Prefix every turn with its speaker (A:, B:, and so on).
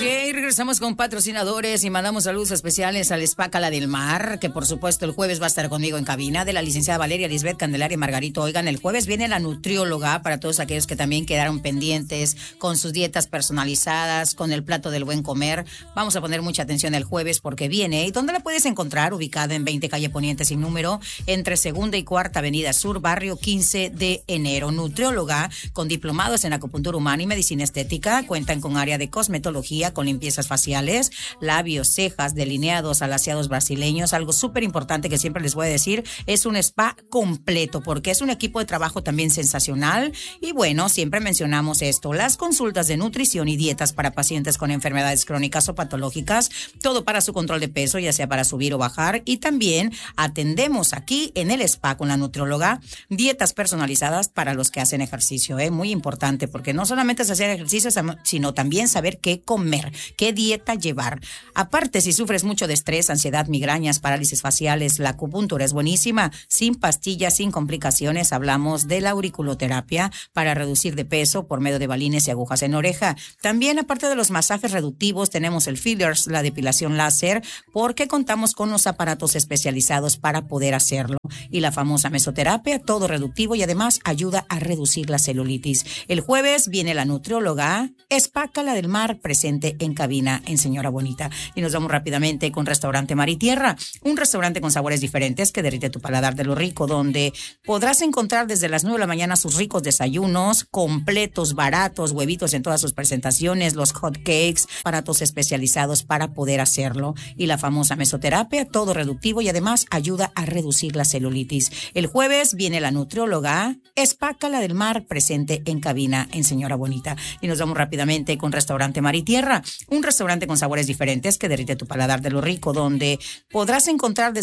A: Regresamos con patrocinadores y mandamos saludos especiales al Spa Cala del Mar, que por supuesto el jueves va a estar conmigo en cabina, de la licenciada Valeria Lisbeth Candelaria y Margarito. Oigan, el jueves viene la nutrióloga para todos aquellos que también quedaron pendientes con sus dietas personalizadas, con el plato del buen comer. Vamos a poner mucha atención el jueves porque viene. ¿Y dónde la puedes encontrar? Ubicada en 20 Calle Poniente sin número, entre Segunda y Cuarta Avenida Sur, barrio 15 de enero. Nutrióloga con diplomados en acupuntura humana y medicina estética. Cuentan con área de cosmetología, con limpiezas faciales, labios, cejas, delineados, alaciados brasileños. Algo súper importante que siempre les voy a decir, es un spa completo porque es un equipo de trabajo también sensacional. Y bueno, siempre mencionamos esto, las consultas de nutrición y dietas para pacientes con enfermedades crónicas o patológicas, todo para su control de peso, ya sea para subir o bajar. Y también atendemos aquí en el spa con la nutrióloga dietas personalizadas para los que hacen ejercicio, muy importante, porque no solamente es hacer ejercicio, sino también saber qué comer, qué dieta llevar. Aparte, si sufres mucho de estrés, ansiedad, migrañas, parálisis faciales, la acupuntura es buenísima, sin pastillas, sin complicaciones. Hablamos de la auriculoterapia para reducir de peso por medio de balines y agujas en oreja. También, aparte de los masajes reductivos, tenemos el fillers, la depilación láser, porque contamos con los aparatos especializados para poder hacerlo. Y la famosa mesoterapia, todo reductivo y además ayuda a reducir la celulitis. El jueves viene la nutrióloga Spa Cala del Mar, presente en cabina en Señora Bonita. Y nos vamos rápidamente con Restaurante Mar y Tierra, un restaurante con sabores diferentes que derrite tu paladar de lo rico, donde podrás encontrar desde las 9 de la mañana sus ricos desayunos, completos, baratos, huevitos en todas sus presentaciones, los hot cakes, aparatos especializados para poder hacerlo. Y la famosa mesoterapia, todo reductivo y además ayuda a reducir la celulitis. El jueves viene la nutrióloga Spa Cala del Mar, presente en cabina en Señora Bonita. Y nos vamos rápidamente con Restaurante Mar y Tierra, un restaurante con sabores diferentes que derrite tu paladar de lo rico, donde podrás encontrar desde